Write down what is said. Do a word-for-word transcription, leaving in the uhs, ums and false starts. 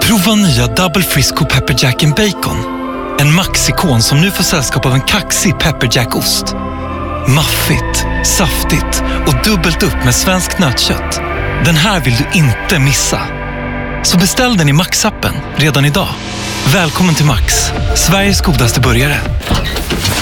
Prova nya Double Frisco Pepper Jack and Bacon. En Max-ikon som nu får sällskap av en kaxig Pepper Jack-ost. Maffigt, saftigt och dubbelt upp med svenskt nötkött. Den här vill du inte missa. Så beställ den i Max-appen redan idag. Välkommen till Max, Sveriges godaste burgare.